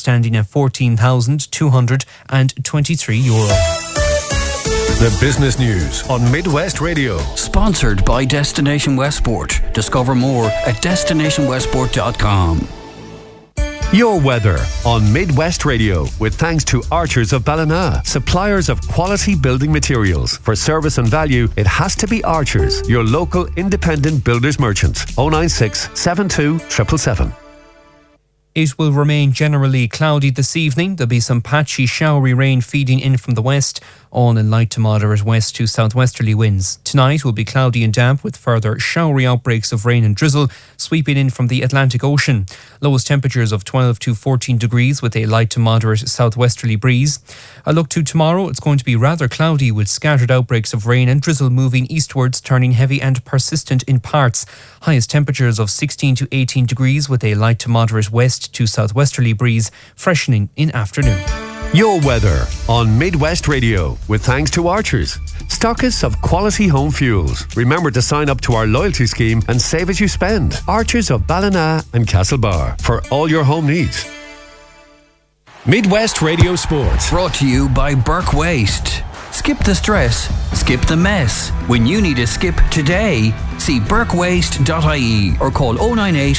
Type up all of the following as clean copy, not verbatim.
standing at €14,223. The business news on Midwest Radio. Sponsored by Destination Westport. Discover more at destinationwestport.com. Your weather on Midwest Radio, with thanks to Archers of Ballina, suppliers of quality building materials. For service and value, it has to be Archers, your local independent builders merchant. 096 72 777. It will remain generally cloudy this evening. There'll be some patchy showery rain feeding in from the west, all in light to moderate west to southwesterly winds. Tonight will be cloudy and damp with further showery outbreaks of rain and drizzle sweeping in from the Atlantic Ocean. Lowest temperatures of 12 to 14 degrees with a light to moderate southwesterly breeze. A look to tomorrow, it's going to be rather cloudy with scattered outbreaks of rain and drizzle moving eastwards, turning heavy and persistent in parts. Highest temperatures of 16 to 18 degrees with a light to moderate west to southwesterly breeze, freshening in afternoon. Your weather on Midwest Radio, with thanks to Archers, stockists of quality home fuels. Remember to sign up to our loyalty scheme and save as you spend. Archers of Ballina and Castlebar, for all your home needs. Midwest Radio Sports. Brought to you by Burke Waste. Skip the stress, skip the mess. When you need a skip today, see burkewaste.ie or call 098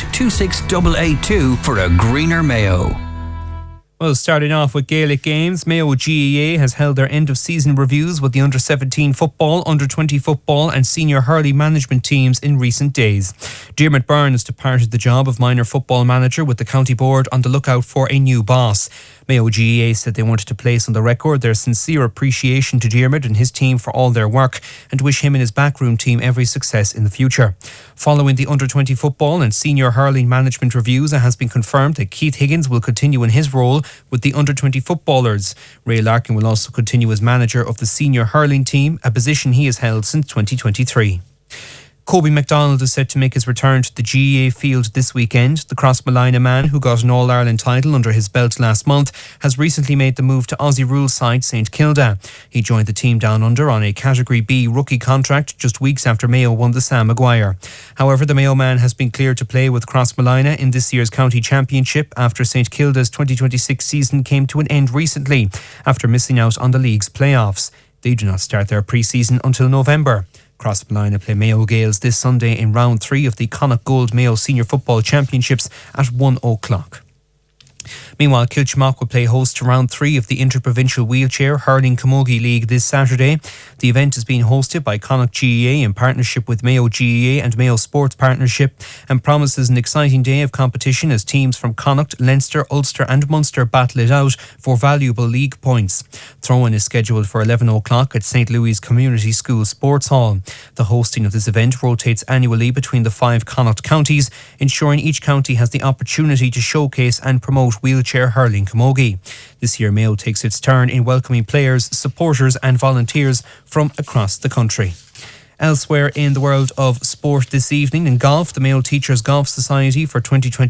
26882 for a greener Mayo. Well, starting off with Gaelic games, Mayo GAA has held their end-of-season reviews with the under-17 football, under-20 football and senior hurling management teams in recent days. Diarmuid Byrne has departed the job of minor football manager, with the county board on the lookout for a new boss. Mayo GAA said they wanted to place on the record their sincere appreciation to Diarmuid and his team for all their work, and wish him and his backroom team every success in the future. Following the under-20 football and senior hurling management reviews, it has been confirmed that Keith Higgins will continue in his role with the under-20 footballers. Ray Larkin will also continue as manager of the senior hurling team, a position he has held since 2023. Kobe MacDonald is set to make his return to the GAA field this weekend. The Crossmolina man, who got an All-Ireland title under his belt last month, has recently made the move to Aussie rules side St Kilda. He joined the team down under on a Category B rookie contract just weeks after Mayo won the Sam Maguire. However, the Mayo man has been cleared to play with Crossmolina in this year's county championship after St Kilda's 2026 season came to an end recently after missing out on the league's playoffs. They do not start their pre-season until November. Crossmolina play Mayo Gaels this Sunday in round 3 of the Connacht Gold Mayo Senior Football Championships at 1 o'clock. Meanwhile, Kilchmock will play host to round 3 of the Interprovincial Wheelchair Hurling Camogie League this Saturday. The event is being hosted by Connacht GAA in partnership with Mayo GAA and Mayo Sports Partnership, and promises an exciting day of competition as teams from Connacht, Leinster, Ulster and Munster battle it out for valuable league points. Throw-in is scheduled for 11 o'clock at St Louis Community School Sports Hall. The hosting of this event rotates annually between the 5 Connacht counties, ensuring each county has the opportunity to showcase and promote wheelchair hurling camogie. This year, Mayo takes its turn in welcoming players, supporters and volunteers from across the country. Elsewhere in the world of sport this evening, in golf, the Mayo Teachers Golf Society for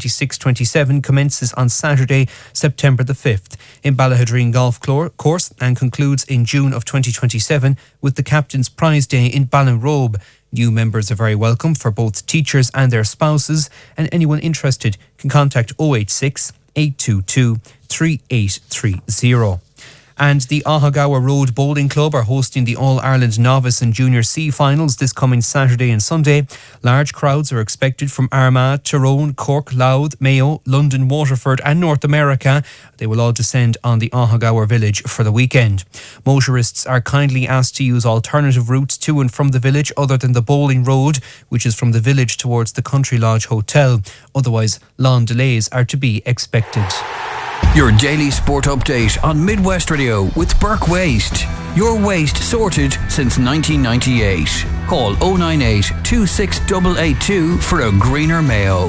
2026-27 commences on Saturday, September the 5th in Ballahadreen Golf Course and concludes in June of 2027 with the Captain's Prize Day in Ballinrobe. New members are very welcome for both teachers and their spouses, and anyone interested can contact 086 822 3830. And the Ahagawa Road Bowling Club are hosting the All-Ireland Novice and Junior C finals this coming Saturday and Sunday. Large crowds are expected from Armagh, Tyrone, Cork, Louth, Mayo, London, Waterford and North America. They will all descend on the Ahagawa village for the weekend. Motorists are kindly asked to use alternative routes to and from the village other than the Bowling Road, which is from the village towards the Country Lodge Hotel. Otherwise, long delays are to be expected. Your daily sport update on Midwest Radio with Burke Waste. Your waste sorted since 1998. Call 098 26882 for a greener Mayo.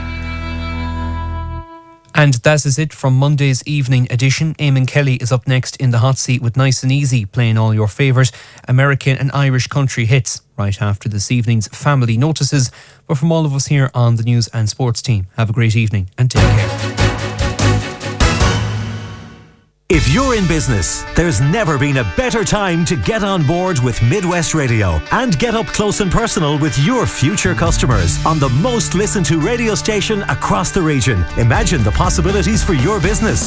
And that is it from Monday's evening edition. Eamon Kelly is up next in the hot seat with Nice and Easy, playing all your favourite American and Irish country hits right after this evening's family notices. But from all of us here on the News and Sports team, have a great evening and take care. If you're in business, there's never been a better time to get on board with Midwest Radio and get up close and personal with your future customers on the most listened to radio station across the region. Imagine the possibilities for your business.